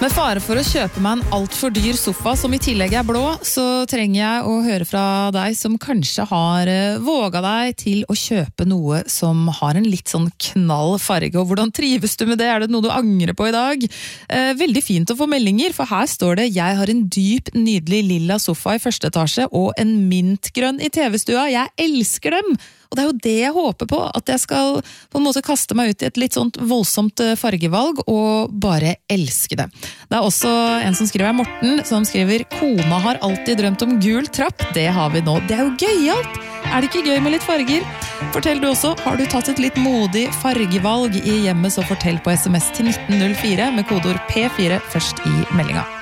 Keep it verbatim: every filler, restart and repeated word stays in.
Med fare for å kjøpe meg en alt for dyr sofa som i tillegg er blå, så trenger jeg å høre fra deg som kanskje har våget deg til å kjøpe noe som har en litt sånn knall farge. Og hvordan trives du med det? Er det noe du angrer på i dag? Eh, veldig fint å få meldinger, for her står det «Jeg har en dyp, nydelig lilla sofa i første etasje og en mintgrønn i T V-stua. Jeg elsker dem!» Og det er jo det jeg håper på, at jeg skal på en måte kaste meg ut i et litt sånt voldsomt fargevalg og bare elske det. Det er også en som skriver, Morten, som skriver «Kona har alltid drømt om gul trapp, det har vi nå. Det er jo gøyalt! Er det ikke gøy med litt farger?» Fortell du også, har du tatt et litt modig fargevalg i hjemmet, så fortell på sms til nitten null fire med kodeord P fire først i meldinga.